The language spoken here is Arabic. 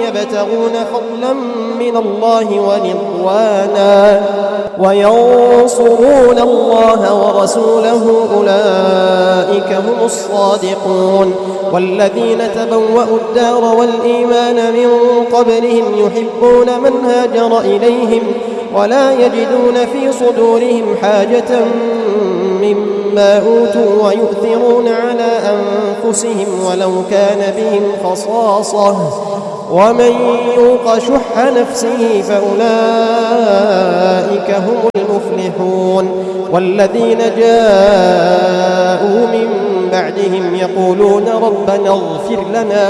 يبتغون فضلا من الله ورضوانا وينصرون الله ورسوله أولئك هم الصادقون. والذين تبوأوا الدار والإيمان من قبلهم يحبون من هاجر إليهم ولا يجدون في صدورهم حاجة مما أوتوا ويؤثرون على أنفسهم ولو كان بهم خصاصة ومن يوق شح نفسه فأولئك هم المفلحون. والذين جاءوا من بعدهم يقولون ربنا اغفر لنا